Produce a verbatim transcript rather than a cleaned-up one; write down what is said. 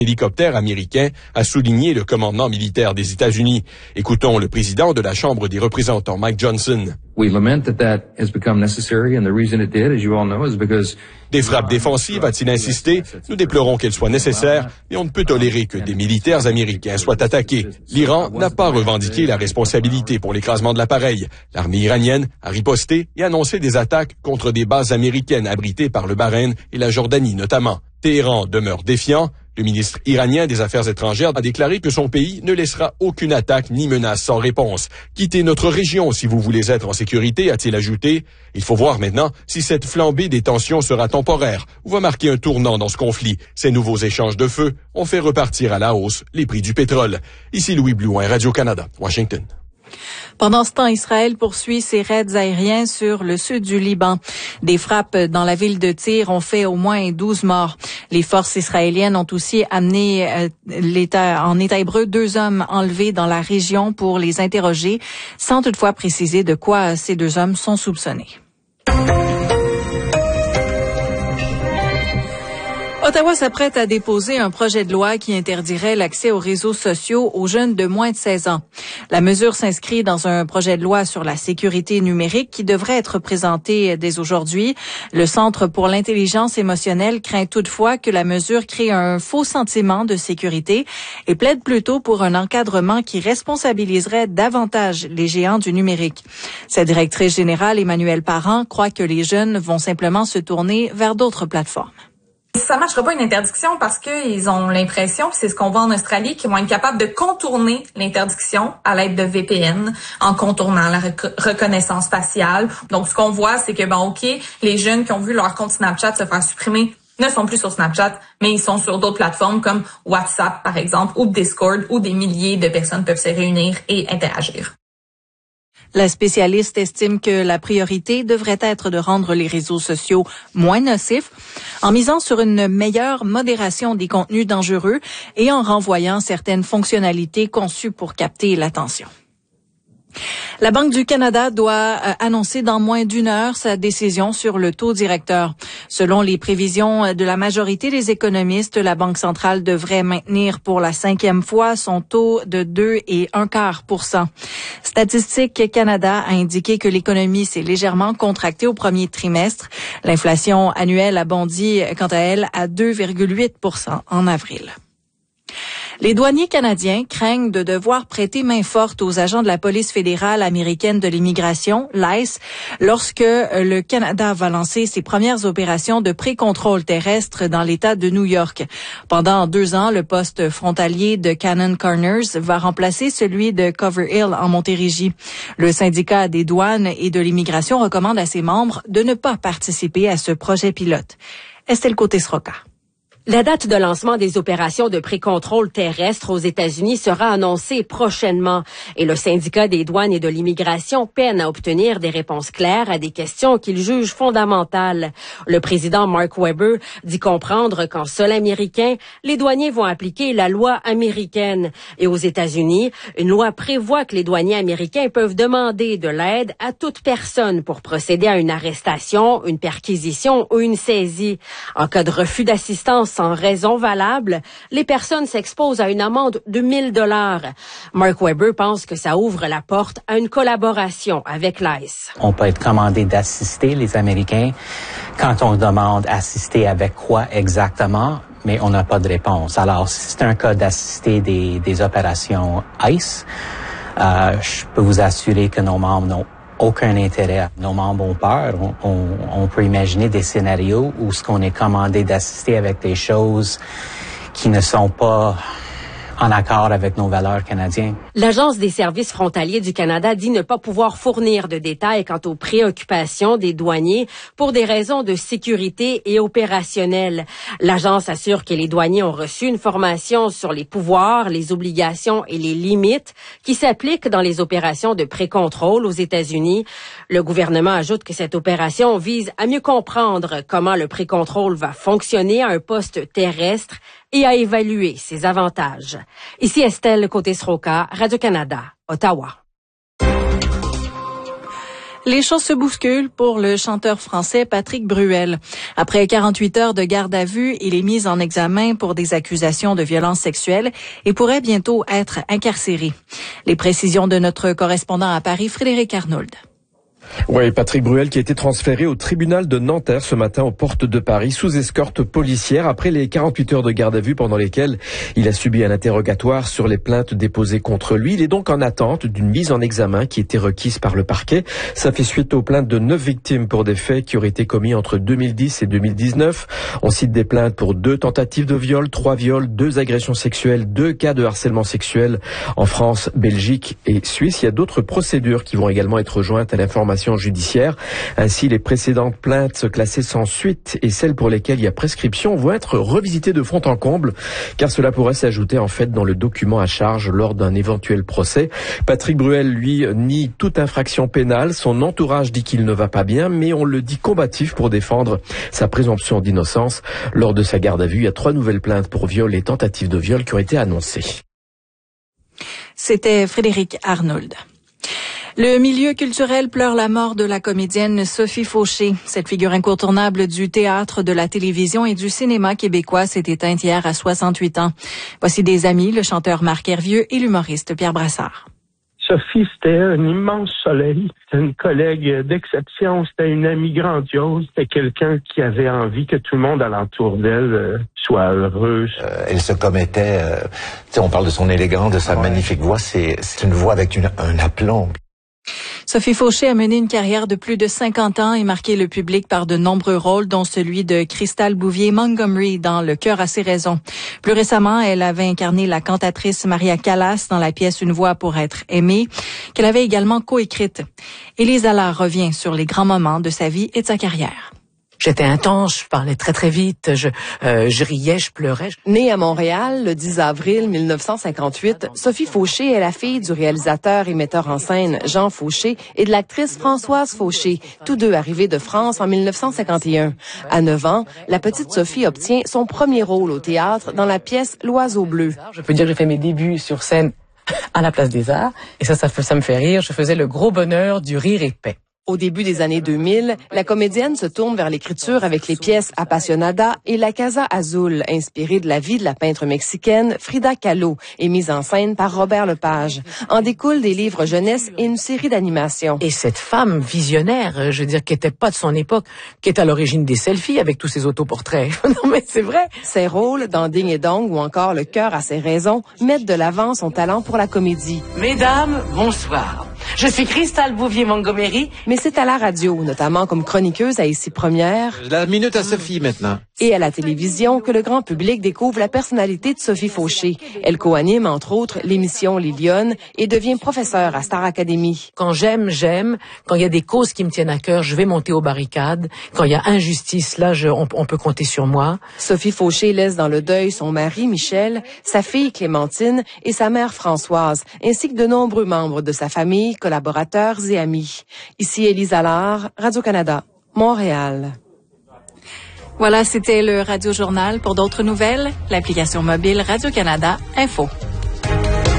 hélicoptère américain, a souligné le commandement militaire des États-Unis. Écoutons le président de la Chambre des représentants, Mike Johnson. We lament that that has become necessary, and the reason it did, as you all know, is because Des frappes défensives, a-t-il insisté? Nous déplorons qu'elles soient nécessaires, mais on ne peut tolérer que des militaires américains soient attaqués. L'Iran n'a pas revendiqué la responsabilité pour l'écrasement de l'appareil. L'armée iranienne a riposté et annoncé des attaques contre des bases américaines abritées par le Bahreïn et la Jordanie notamment. Téhéran demeure défiant. Le ministre iranien des Affaires étrangères a déclaré que son pays ne laissera aucune attaque ni menace sans réponse. Quittez notre région si vous voulez être en sécurité, a-t-il ajouté. Il faut voir maintenant si cette flambée des tensions sera temporaire ou va marquer un tournant dans ce conflit. Ces nouveaux échanges de feu ont fait repartir à la hausse les prix du pétrole. Ici Louis Blouin, Radio-Canada, Washington. Pendant ce temps, Israël poursuit ses raids aériens sur le sud du Liban. Des frappes dans la ville de Tyr ont fait au moins douze morts. Les forces israéliennes ont aussi amené euh, l'état, en état hébreu deux hommes enlevés dans la région pour les interroger, sans toutefois préciser de quoi ces deux hommes sont soupçonnés. Ottawa s'apprête à déposer un projet de loi qui interdirait l'accès aux réseaux sociaux aux jeunes de moins de seize ans. La mesure s'inscrit dans un projet de loi sur la sécurité numérique qui devrait être présenté dès aujourd'hui. Le Centre pour l'intelligence émotionnelle craint toutefois que la mesure crée un faux sentiment de sécurité et plaide plutôt pour un encadrement qui responsabiliserait davantage les géants du numérique. Sa directrice générale, Emmanuelle Parent, croit que les jeunes vont simplement se tourner vers d'autres plateformes. Ça marchera pas une interdiction parce qu'ils ont l'impression, c'est ce qu'on voit en Australie, qu'ils vont être capables de contourner l'interdiction à l'aide de V P N, en contournant la rec- reconnaissance faciale. Donc, ce qu'on voit, c'est que, bon, OK, les jeunes qui ont vu leur compte Snapchat se faire supprimer ne sont plus sur Snapchat, mais ils sont sur d'autres plateformes comme WhatsApp, par exemple, ou Discord, où des milliers de personnes peuvent se réunir et interagir. La spécialiste estime que la priorité devrait être de rendre les réseaux sociaux moins nocifs en misant sur une meilleure modération des contenus dangereux et en renvoyant certaines fonctionnalités conçues pour capter l'attention. La Banque du Canada doit euh, annoncer dans moins d'une heure sa décision sur le taux directeur. Selon les prévisions de la majorité des économistes, la Banque centrale devrait maintenir pour la cinquième fois son taux de deux et un quart pour cent. Statistique Canada a indiqué que l'économie s'est légèrement contractée au premier trimestre. L'inflation annuelle a bondi, quant à elle, à deux virgule huit pour cent en avril. Les douaniers canadiens craignent de devoir prêter main forte aux agents de la police fédérale américaine de l'immigration, l'I C E, lorsque le Canada va lancer ses premières opérations de pré-contrôle terrestre dans l'État de New York. Pendant deux ans, le poste frontalier de Cannon Corners va remplacer celui de Cover Hill en Montérégie. Le syndicat des douanes et de l'immigration recommande à ses membres de ne pas participer à ce projet pilote. Estelle Côté-Sroca. La date de lancement des opérations de pré-contrôle terrestre aux États-Unis sera annoncée prochainement et le syndicat des douanes et de l'immigration peine à obtenir des réponses claires à des questions qu'il juge fondamentales. Le président Mark Webber dit comprendre qu'en sol américain, les douaniers vont appliquer la loi américaine. Et aux États-Unis, une loi prévoit que les douaniers américains peuvent demander de l'aide à toute personne pour procéder à une arrestation, une perquisition ou une saisie. En cas de refus d'assistance sans raison valable, les personnes s'exposent à une amende de mille dollars. Mark Webber pense que ça ouvre la porte à une collaboration avec l'I C E. On peut être commandé d'assister les Américains quand on demande assister avec quoi exactement, mais on n'a pas de réponse. Alors, si c'est un cas d'assister des, des opérations I C E, euh, je peux vous assurer que nos membres n'ont aucun intérêt. Nos membres ont peur. On, on, on peut imaginer des scénarios où ce qu'on est commandé d'assister avec des choses qui ne sont pas en accord avec nos valeurs canadiennes. L'Agence des services frontaliers du Canada dit ne pas pouvoir fournir de détails quant aux préoccupations des douaniers pour des raisons de sécurité et opérationnelles. L'agence assure que les douaniers ont reçu une formation sur les pouvoirs, les obligations et les limites qui s'appliquent dans les opérations de pré-contrôle aux États-Unis. Le gouvernement ajoute que cette opération vise à mieux comprendre comment le pré-contrôle va fonctionner à un poste terrestre et à évaluer ses avantages. Ici Estelle Côté-Sroca, Radio-Canada, Ottawa. Les choses se bousculent pour le chanteur français Patrick Bruel. Après quarante-huit heures de garde à vue, il est mis en examen pour des accusations de violence sexuelle et pourrait bientôt être incarcéré. Les précisions de notre correspondant à Paris, Frédéric Arnould. Oui, Patrick Bruel qui a été transféré au tribunal de Nanterre ce matin aux portes de Paris sous escorte policière après les quarante-huit heures de garde à vue pendant lesquelles il a subi un interrogatoire sur les plaintes déposées contre lui. Il est donc en attente d'une mise en examen qui était requise par le parquet. Ça fait suite aux plaintes de neuf victimes pour des faits qui auraient été commis entre deux mille dix et deux mille dix-neuf. On cite des plaintes pour deux tentatives de viol, trois viols, deux agressions sexuelles, deux cas de harcèlement sexuel en France, Belgique et Suisse. Il y a d'autres procédures qui vont également être jointes à l'information judiciaire. Ainsi, les précédentes plaintes classées sans suite et celles pour lesquelles il y a prescription vont être revisitées de fond en comble, car cela pourrait s'ajouter en fait dans le document à charge lors d'un éventuel procès. Patrick Bruel, lui, nie toute infraction pénale. Son entourage dit qu'il ne va pas bien, mais on le dit combatif pour défendre sa présomption d'innocence. Lors de sa garde à vue, il y a trois nouvelles plaintes pour viol et tentative de viol qui ont été annoncées. C'était Frédéric Arnould. Le milieu culturel pleure la mort de la comédienne Sophie Fauché. Cette figure incontournable du théâtre, de la télévision et du cinéma québécois s'est éteinte hier à soixante-huit ans. Voici des amis, le chanteur Marc Hervieux et l'humoriste Pierre Brassard. Sophie, c'était un immense soleil. C'était une collègue d'exception. C'était une amie grandiose. C'était quelqu'un qui avait envie que tout le monde alentour d'elle euh, soit heureux. Euh, elle se commettait... Euh, on parle de son élégance, de sa ouais. magnifique voix. C'est, c'est une voix avec une, un aplomb. Sophie Fauché a mené une carrière de plus de cinquante ans et marqué le public par de nombreux rôles, dont celui de Crystal Bouvier-Montgomery dans Le cœur a ses raisons. Plus récemment, elle avait incarné la cantatrice Maria Callas dans la pièce Une voix pour être aimée, qu'elle avait également coécrite. Élise Allard revient sur les grands moments de sa vie et de sa carrière. J'étais intense, je parlais très très vite, je, euh, je riais, je pleurais. Née à Montréal le dix avril mille neuf cent cinquante-huit, Sophie Fauché est la fille du réalisateur et metteur en scène Jean Fauché et de l'actrice Françoise Fauché, tous deux arrivés de France en mille neuf cent cinquante et un. À neuf ans, la petite Sophie obtient son premier rôle au théâtre dans la pièce L'Oiseau bleu. Je peux dire que j'ai fait mes débuts sur scène à la Place des Arts et ça, ça, ça me fait rire. Je faisais le gros bonheur du rire épais. Au début des années deux mille, la comédienne se tourne vers l'écriture avec les pièces Apasionada et La Casa Azul, inspirée de la vie de la peintre mexicaine Frida Kahlo et mise en scène par Robert Lepage. En découlent des livres jeunesse et une série d'animations. Et cette femme visionnaire, je veux dire, qui était pas de son époque, qui est à l'origine des selfies avec tous ces autoportraits. Non mais c'est vrai. Ses rôles dans Ding et Dong ou encore Le cœur a ses raisons mettent de l'avant son talent pour la comédie. Mesdames, bonsoir. Je suis Crystal Bouvier-Montgomery. Mais c'est à la radio, notamment comme chroniqueuse à Ici Première. La minute à Sophie maintenant. Et à la télévision que le grand public découvre la personnalité de Sophie Fauché. Elle co-anime, entre autres, l'émission Les Lyonnes et devient professeure à Star Academy. Quand j'aime, j'aime. Quand il y a des causes qui me tiennent à cœur, je vais monter aux barricades. Quand il y a injustice, là, je, on, on peut compter sur moi. Sophie Fauché laisse dans le deuil son mari, Michel, sa fille, Clémentine, et sa mère, Françoise, ainsi que de nombreux membres de sa famille, collaborateurs et amis. Ici Élise Allard, Radio-Canada, Montréal. Voilà, c'était le Radio Journal. Pour d'autres nouvelles, l'application mobile Radio-Canada Info.